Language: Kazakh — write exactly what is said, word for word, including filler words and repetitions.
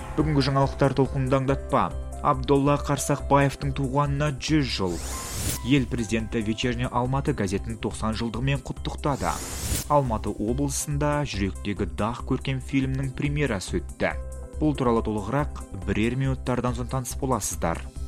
Бүгінгі жаңалықтар толқынында аңдатпа. Абдолла Қарсақбаевтың туғанына жүз жыл. Ел президенті Вечерний Алматы газетінің тоқсан жылдығымен құттықтады. Алматы облысында жүректегі дақ көркем фильмнің премьерасы өтті. Бұл туралы толығырақ бірер минуттардан соң таныс боласыздар.